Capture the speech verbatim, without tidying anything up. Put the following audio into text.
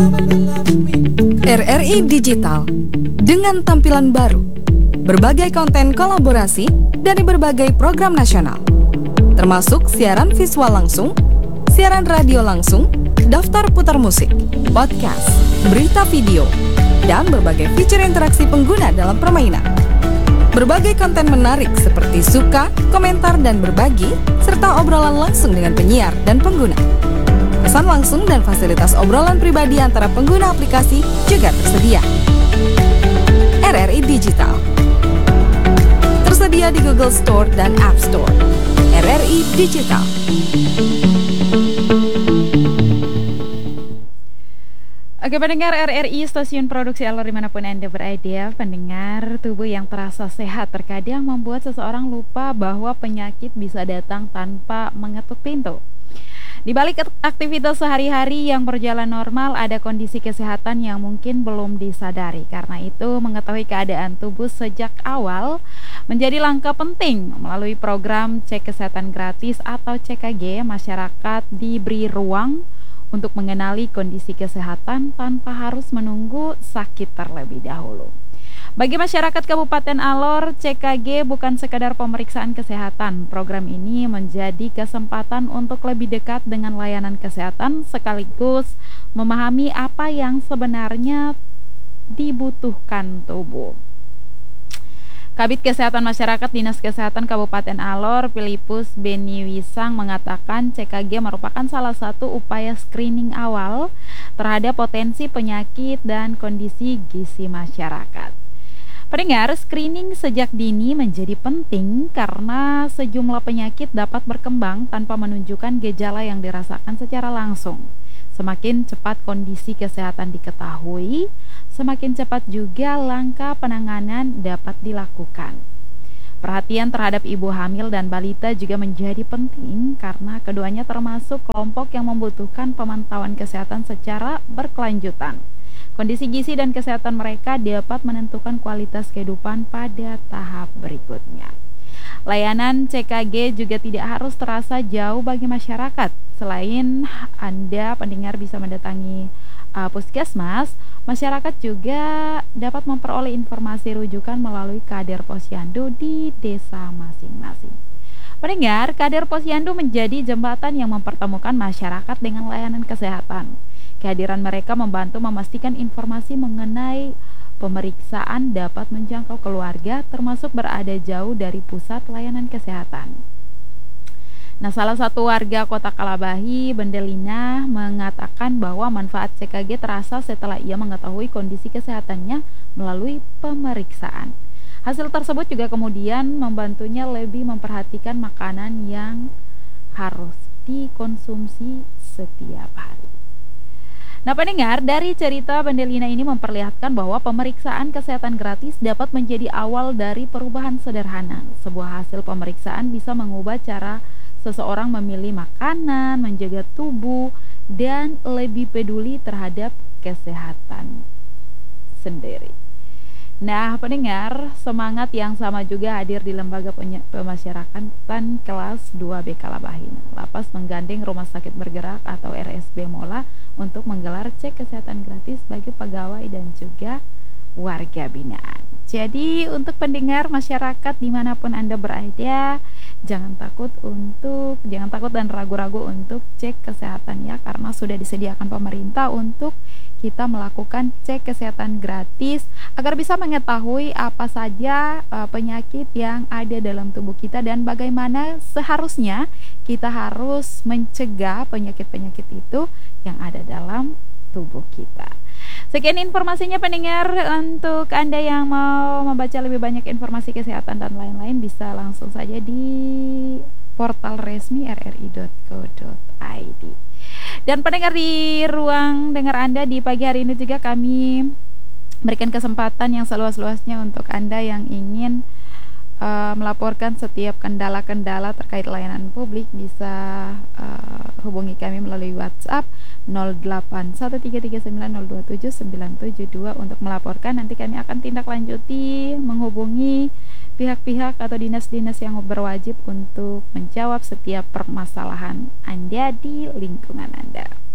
R R I Digital dengan tampilan baru, berbagai konten kolaborasi dari berbagai program nasional, termasuk siaran visual langsung, siaran radio langsung, daftar putar musik, podcast, berita video, dan berbagai fitur interaksi pengguna dalam permainan. Berbagai konten menarik seperti suka, komentar, dan berbagi, serta obrolan langsung dengan penyiar dan pengguna. Pesan langsung dan fasilitas obrolan pribadi antara pengguna aplikasi juga tersedia. R R I Digital tersedia di Google Store dan App Store. R R I Digital. Oke pendengar R R I, stasiun produksi alur dimanapun Anda berada. Pendengar, tubuh yang terasa sehat terkadang membuat seseorang lupa bahwa penyakit bisa datang tanpa mengetuk pintu. Di balik aktivitas sehari-hari yang berjalan normal, ada kondisi kesehatan yang mungkin belum disadari. Karena itu, mengetahui keadaan tubuh sejak awal menjadi langkah penting. Melalui program Cek Kesehatan Gratis atau C K G, masyarakat diberi ruang untuk mengenali kondisi kesehatan tanpa harus menunggu sakit terlebih dahulu. Bagi masyarakat Kabupaten Alor, C K G bukan sekadar pemeriksaan kesehatan. Program ini menjadi kesempatan untuk lebih dekat dengan layanan kesehatan sekaligus memahami apa yang sebenarnya dibutuhkan tubuh. Kabid Kesehatan Masyarakat Dinas Kesehatan Kabupaten Alor, Filipus Beniwisang mengatakan C K G merupakan salah satu upaya screening awal terhadap potensi penyakit dan kondisi gizi masyarakat. Pendengar, screening sejak dini menjadi penting karena sejumlah penyakit dapat berkembang tanpa menunjukkan gejala yang dirasakan secara langsung. Semakin cepat kondisi kesehatan diketahui, semakin cepat juga langkah penanganan dapat dilakukan. Perhatian terhadap ibu hamil dan balita juga menjadi penting karena keduanya termasuk kelompok yang membutuhkan pemantauan kesehatan secara berkelanjutan. Kondisi gizi dan kesehatan mereka dapat menentukan kualitas kehidupan pada tahap berikutnya. Layanan C K G juga tidak harus terasa jauh bagi masyarakat. Selain Anda pendengar bisa mendatangi uh, puskesmas, masyarakat juga dapat memperoleh informasi rujukan melalui Kader Posyandu di desa masing-masing. Pendengar, Kader Posyandu menjadi jembatan yang mempertemukan masyarakat dengan layanan kesehatan. Kehadiran mereka membantu memastikan informasi mengenai pemeriksaan dapat menjangkau keluarga, termasuk berada jauh dari pusat layanan kesehatan. Nah, salah satu warga Kota Kalabahi, Bendelina, mengatakan bahwa manfaat C K G terasa setelah ia mengetahui kondisi kesehatannya melalui pemeriksaan. Hasil tersebut juga kemudian membantunya lebih memperhatikan makanan yang harus dikonsumsi setiap hari. Nah pendengar, dari cerita Bendelina ini memperlihatkan bahwa pemeriksaan kesehatan gratis dapat menjadi awal dari perubahan sederhana. Sebuah hasil pemeriksaan bisa mengubah cara seseorang memilih makanan, menjaga tubuh, dan lebih peduli terhadap kesehatan sendiri. Nah pendengar, semangat yang sama juga hadir di Lembaga Pemasyarakatan kelas dua B Kalabahi. Lapas menggandeng Rumah Sakit Bergerak atau R S B Mola untuk menggelar cek kesehatan gratis bagi pegawai dan juga warga binaan. Jadi untuk pendengar masyarakat dimanapun Anda berada, jangan takut untuk jangan takut dan ragu-ragu untuk cek kesehatan ya, karena sudah disediakan pemerintah untuk kita melakukan cek kesehatan gratis agar bisa mengetahui apa saja uh, penyakit yang ada dalam tubuh kita dan bagaimana seharusnya kita harus mencegah penyakit-penyakit itu yang ada dalam tubuh kita. Sekian informasinya pendengar. Untuk Anda yang mau membaca lebih banyak informasi kesehatan dan lain-lain bisa langsung saja di portal resmi r r i dot co dot i d. Dan pendengar, di ruang dengar Anda di pagi hari ini juga kami berikan kesempatan yang seluas-luasnya untuk Anda yang ingin uh, melaporkan setiap kendala-kendala terkait layanan publik. Bisa uh, hubungi kami melalui WhatsApp nol delapan satu tiga tiga sembilan nol dua tujuh sembilan tujuh dua untuk melaporkan. Nanti kami akan tindak lanjuti menghubungi pihak-pihak atau dinas-dinas yang berwajib untuk menjawab setiap permasalahan Anda di lingkungan Anda.